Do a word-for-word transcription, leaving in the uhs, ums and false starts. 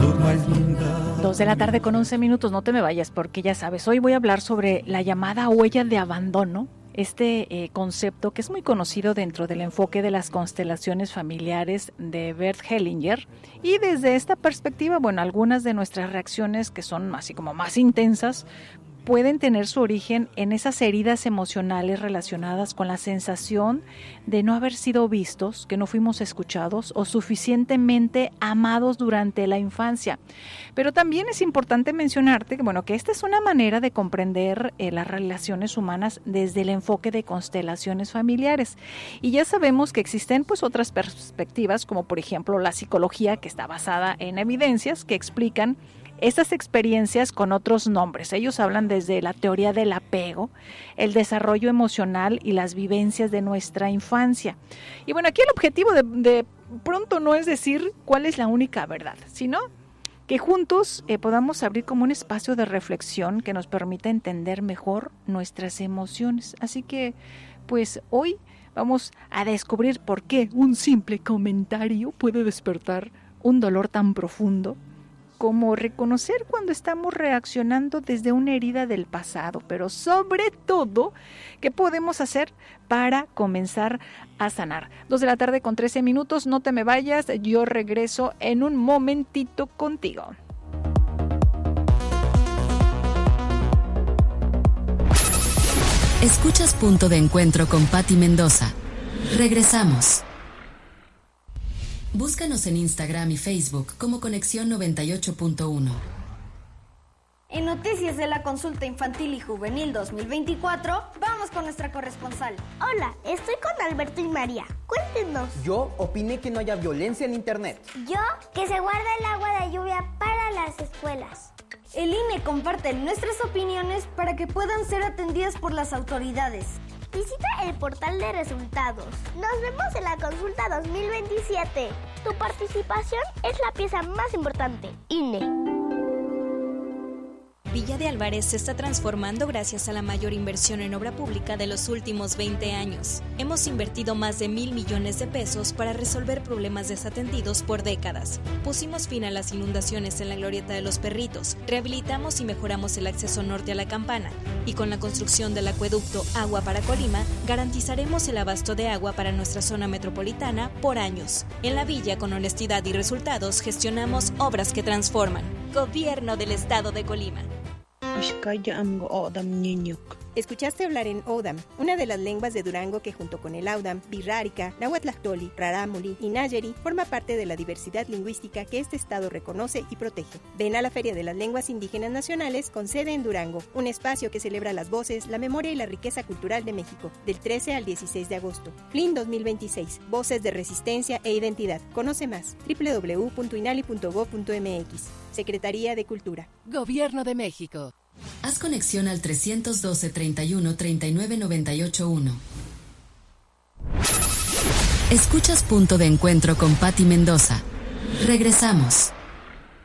flor más linda. Dos de la tarde con once minutos, no te me vayas porque ya sabes, hoy voy a hablar sobre la llamada huella de abandono, este eh, concepto que es muy conocido dentro del enfoque de las constelaciones familiares de Bert Hellinger. Y desde esta perspectiva, bueno, algunas de nuestras reacciones que son así como más intensas, pueden tener su origen en esas heridas emocionales relacionadas con la sensación de no haber sido vistos, que no fuimos escuchados o suficientemente amados durante la infancia. Pero también es importante mencionarte que, bueno, que esta es una manera de comprender eh, las relaciones humanas desde el enfoque de constelaciones familiares. Y ya sabemos que existen pues otras perspectivas, como por ejemplo la psicología, que está basada en evidencias que explican estas experiencias con otros nombres. Ellos hablan desde la teoría del apego, el desarrollo emocional y las vivencias de nuestra infancia. Y bueno, aquí el objetivo de, de pronto no es decir cuál es la única verdad, sino que juntos eh, podamos abrir como un espacio de reflexión que nos permita entender mejor nuestras emociones. Así que, pues hoy vamos a descubrir por qué un simple comentario puede despertar un dolor tan profundo, como reconocer cuando estamos reaccionando desde una herida del pasado, pero sobre todo, ¿qué podemos hacer para comenzar a sanar? Dos de la tarde con trece minutos, no te me vayas, yo regreso en un momentito contigo. Escuchas Punto de Encuentro con Patti Mendoza. Regresamos. Búscanos en Instagram y Facebook como Conexión noventa y ocho punto uno. En Noticias de la Consulta Infantil y Juvenil dos mil veinticuatro, vamos con nuestra corresponsal. Hola, estoy con Alberto y María. Cuéntenos. Yo opiné que no haya violencia en Internet. Yo, que se guarde el agua de lluvia para las escuelas. El I N E comparte nuestras opiniones para que puedan ser atendidas por las autoridades. Visita el portal de resultados. Nos vemos en la consulta dos mil veintisiete. Tu participación es la pieza más importante. I N E. Villa de Álvarez se está transformando gracias a la mayor inversión en obra pública de los últimos veinte años. Hemos invertido más de mil millones de pesos para resolver problemas desatendidos por décadas. Pusimos fin a las inundaciones en la Glorieta de los Perritos, rehabilitamos y mejoramos el acceso norte a la Campana, y con la construcción del acueducto Agua para Colima, garantizaremos el abasto de agua para nuestra zona metropolitana por años. En la villa, con honestidad y resultados, gestionamos obras que transforman. Gobierno del Estado de Colima. Escuchaste hablar en Odam, una de las lenguas de Durango que junto con el Audam, Birrárica, Nahuatlactoli, Rarámuri y Nayeri forma parte de la diversidad lingüística que este estado reconoce y protege. Ven a la Feria de las Lenguas Indígenas Nacionales con sede en Durango, un espacio que celebra las voces, la memoria y la riqueza cultural de México, del trece al dieciséis de agosto. F L I N dos mil veintiséis, Voces de Resistencia e Identidad. Conoce más, doble u doble u doble u punto inali punto gob punto eme equis. Secretaría de Cultura. Gobierno de México. Haz conexión al trescientos doce, treinta y uno, treinta y nueve, noventa y ocho uno. Escuchas Punto de Encuentro con Patti Mendoza. Regresamos.